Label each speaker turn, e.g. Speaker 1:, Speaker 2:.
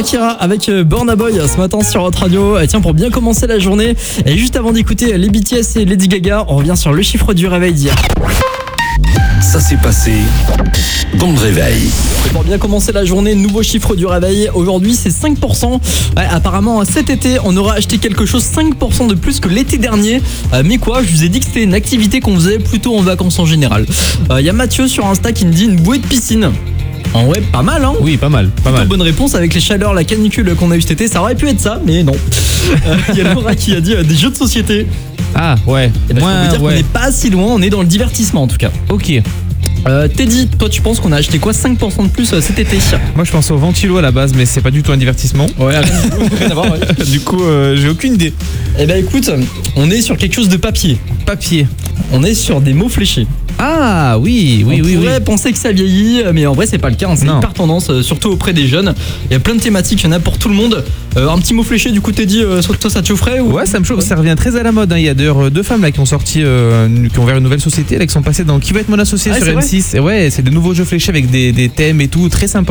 Speaker 1: Shakira avec Burna Boy ce matin sur Hot Radio. Et tiens, pour bien commencer la journée, et juste avant d'écouter les BTS et Lady Gaga, on revient sur le chiffre du réveil d'hier.
Speaker 2: Ça s'est passé dans le réveil.
Speaker 1: Et pour bien commencer la journée, nouveau chiffre du réveil. Aujourd'hui, c'est 5%. Ouais, apparemment, cet été, on aura acheté quelque chose 5% de plus que l'été dernier. Mais quoi, je vous ai dit que c'était une activité qu'on faisait plutôt en vacances en général. Il y a Mathieu sur Insta qui me dit une bouée de piscine. En vrai, pas mal, hein?
Speaker 3: Oui, pas mal.
Speaker 1: Bonne réponse avec les chaleurs, la canicule qu'on a eu cet été. Ça aurait pu être ça, mais non. Il y a Laura qui a dit des jeux de société.
Speaker 3: Ah, ouais.
Speaker 1: Et ben, je peux vous dire qu'on n'est pas si loin, on est dans le divertissement en tout cas.
Speaker 3: Ok.
Speaker 1: Teddy, toi tu penses qu'on a acheté quoi 5% de plus cet été?
Speaker 3: Moi je pense au ventilo à la base, mais c'est pas du tout un divertissement.
Speaker 1: Ouais, rien à voir, ouais.
Speaker 3: Du coup, j'ai aucune idée.
Speaker 1: Eh ben écoute, on est sur quelque chose de papier.
Speaker 3: Papier.
Speaker 1: On est sur des mots fléchés.
Speaker 3: Ah oui.
Speaker 1: On pourrait penser que ça vieillit, mais en vrai c'est pas le cas, hein. C'est hyper tendance, surtout auprès des jeunes. Il y a plein de thématiques, il y en a pour tout le monde. Un petit mot fléché, du coup Teddy, toi ça te chaufferait ou...
Speaker 3: Ouais, ça me chauffe, ça revient très à la mode, hein. Il y a d'ailleurs deux femmes là qui ont sorti, qui ont ouvert une nouvelle société, là, qui sont passées dans Qui va être mon associé sur M6. Et ouais, c'est de nouveaux jeux fléchés avec des thèmes et tout, très sympa.